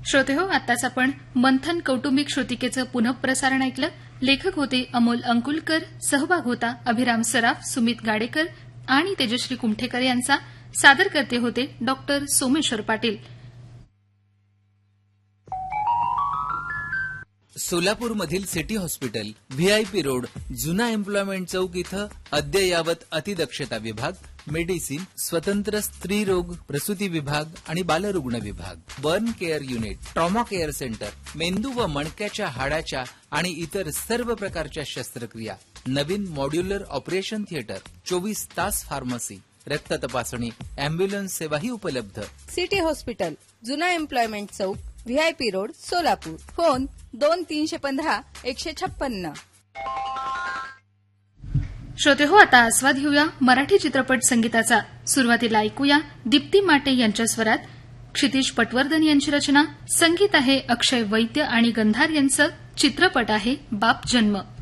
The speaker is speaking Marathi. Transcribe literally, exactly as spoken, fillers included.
श्रोते हो, आत्ताच आपण मंथन कौटुंबिक श्रुतिकेचं पुनःप्रसारण ऐकलं. लेखक होते अमोल अंकुलकर, सहभाग होता अभिराम सराफ, सुमित गाडेकर आणि तेजश्री कुमठेकर यांचा. सादरकर्ते होते doctor Someshwar Patil. सोलापूरमधील city hospital, VIP road, जुना एम्प्लॉयमेंट चौक इथं अद्ययावत अतिदक्षता विभाग, मेडिसिन, स्वतंत्र स्त्री रोग प्रसूती विभाग आणि बालरुग्ण विभाग, burn care unit, trauma care centre, मेंदू व मणक्याच्या हाडाच्या आणि इतर सर्व प्रकारच्या शस्त्रक्रिया, नवीन मॉड्युलर ऑपरेशन थिएटर, चोवीस तास फार्मसी, रक्त तपासणी, अँब्युलन्स सेवाही उपलब्ध. सिटी हॉस्पिटल, जुना एम्प्लॉयमेंट चौक, व्हीआयपी रोड, सोलापूर. फोन दोन तीनशे पंधरा एकशे छप्पन्न. श्रोते हो, आता आस्वाद घेऊया मराठी चित्रपट संगीताचा. सुरुवातीला ऐकूया दीप्ती माटे यांच्या स्वरात, क्षितिज पटवर्धन यांची रचना, संगीत आहे अक्षय वैद्य आणि गंधार यांचं, चित्रपट आहे बाप जन्म.